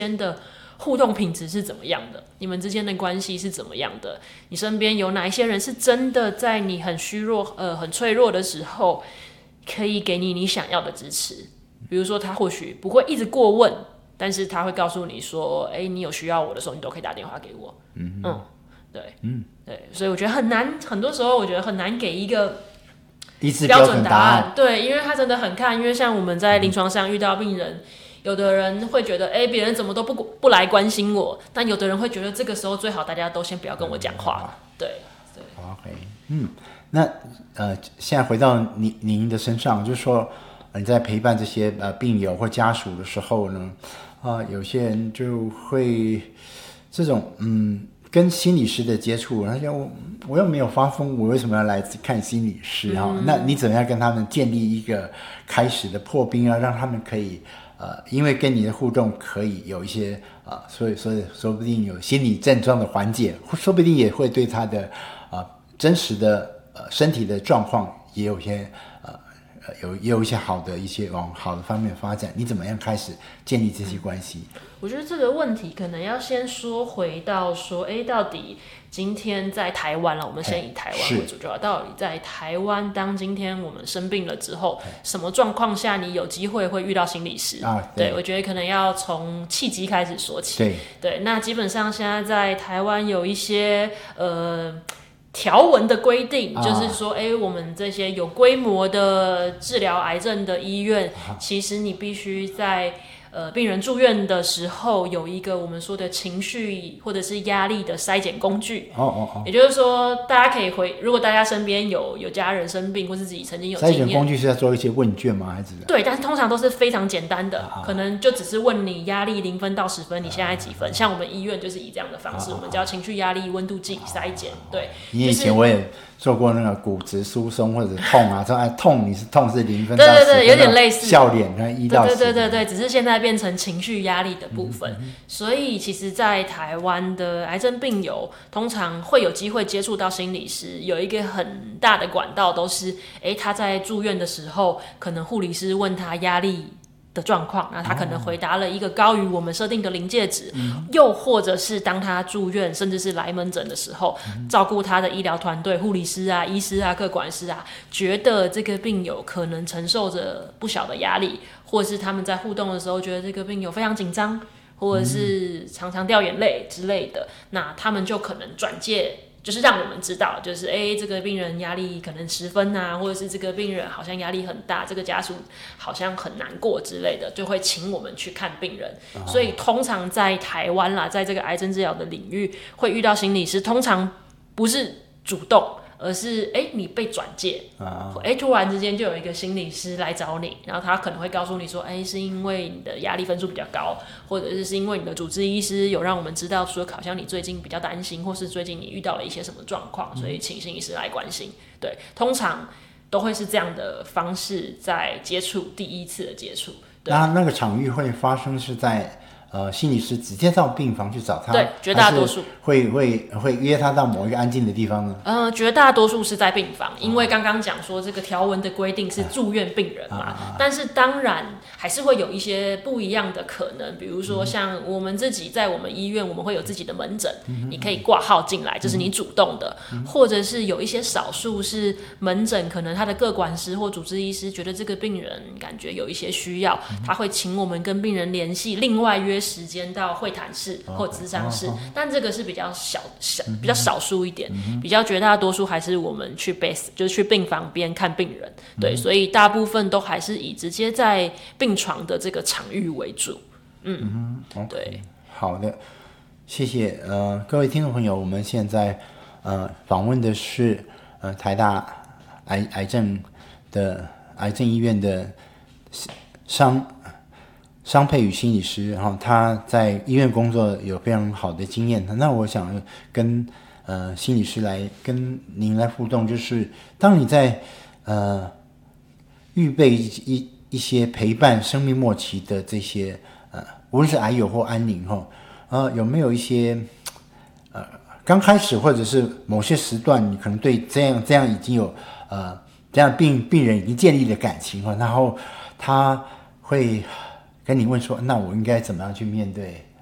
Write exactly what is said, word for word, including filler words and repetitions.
间的互动品质是怎么样的，你们之间的关系是怎么样的，你身边有哪一些人是真的在你很虚弱呃很脆弱的时候可以给你你想要的支持。比如说他或许不会一直过问，但是他会告诉你说，哎，你有需要我的时候你都可以打电话给我。嗯嗯，对，嗯对，所以我觉得很难，很多时候我觉得很难给一个一致标准答案。对，因为他真的很看，因为像我们在临床上遇到病人，有的人会觉得，哎，别人怎么都不不来关心我，但有的人会觉得这个时候最好大家都先不要跟我讲话。对对 ，OK， 嗯，那呃，现在回到您您的身上，就是说你在陪伴这些呃病友或家属的时候呢，啊、呃，有些人就会这种嗯。跟心理师的接触，他说我又没有发疯，我为什么要来看心理师啊、嗯？那你怎么样跟他们建立一个开始的破冰啊，让他们可以呃，因为跟你的互动可以有一些呃，所以所以说不定有心理症状的缓解，说不定也会对他的呃真实的呃身体的状况也有一些呃有也有一些好的一些往好的方面发展。你怎么样开始建立这些关系？ 我觉得这个问题可能要先说回到说，哎，到底今天在台湾了，我们先以台湾为主就好。到底在台湾，当今天我们生病了之后，什么状况下你有机会会遇到心理师？啊、对, 对，我觉得可能要从契机开始说起。 对对，那基本上现在在台湾有一些呃。条文的规定就是说，哎、啊，我们这些有规模的治疗癌症的医院，啊、其实你必须在呃病人住院的时候有一个我们说的情绪或者是压力的筛检工具。 哦哦哦。 也就是说，大家可以回，如果大家身边有有家人生病，或是自己曾经有经验， 筛检工具是在做一些问卷吗？还是？ 对，但是通常都是非常简单的，啊、可能就只是问你压力零分到十分，你现在几分？啊、像我们医院就是以这样的方式，啊、我们叫情绪压力温度计筛检。对， 你以前我也做过那个骨质疏松或者痛啊，说哎痛你是痛是零分到十分，对对对， 有点类似， 笑脸跟一到十， 对对对对对，只是现在变成情绪压力的部分。嗯、所以其实，在台湾的癌症病友通常会有机会接触到心理师，有一个很大的管道都是，哎，他在住院的时候，可能护理师问他压力的状况，那他可能回答了一个高于我们设定的临界值，嗯、又或者是当他住院，甚至是来门诊的时候，嗯、照顾他的医疗团队、护理师啊、医师啊、个管师啊，觉得这个病友可能承受着不小的压力，或者是他们在互动的时候，觉得这个病友非常紧张，或者是常常掉眼泪之类的，那他们就可能转介。就是让我们知道，就是哎，这个病人压力可能十分啊，或者是这个病人好像压力很大，这个家属好像很难过之类的，就会请我们去看病人。哦、所以通常在台湾啦，在这个癌症治疗的领域，会遇到心理师，通常不是主动，而是哎你被转介，哎、哦、突然之间就有一个心理师来找你，然后他可能会告诉你说，哎是因为你的压力分数比较高，或者是是因为你的主治医师有让我们知道说，好像你最近比较担心，或是最近你遇到了一些什么状况，所以请心理师来关心。对，通常都会是这样的方式在接触第一次的接触。 那那个场域会发生是在。呃，心理师直接到病房去找他， 对，绝大多数会会会约他到某一个安静的地方呢。 呃，绝大多数是在病房，因为刚刚讲说这个条文的规定是住院病人嘛，啊啊啊、但是当然还是会有一些不一样的可能，比如说像我们自己在我们医院，我们会有自己的门诊，嗯、你可以挂号进来，这、就是你主动的，嗯、或者是有一些少数是门诊，可能他的个管师或主治医师觉得这个病人感觉有一些需要，嗯、他会请我们跟病人联系，另外约时间到会谈室或咨商室， oh, oh, oh. 但这个是比较小小比较少数一点， mm-hmm. 比较绝大多数还是我们去 base 就是去病房边看病人， mm-hmm. 对，所以大部分都还是以直接在病床的这个场域为主。嗯， mm-hmm. Okay. 对， 好的，谢谢。呃，各位听众朋友，我们现在呃访问的是呃台大癌癌症的癌症医院的商。商佩宇心理师，然后他在医院工作有非常好的经验。那我想跟呃心理师来跟您来互动，就是当你在呃预备一一些陪伴生命末期的这些呃，无论是癌友或安宁哈，呃有没有一些呃刚开始或者是某些时段，你可能对这样这样已经有呃这样病病人已经建立了感情哈，然后他会。 跟你问说，那我应该怎么样去面对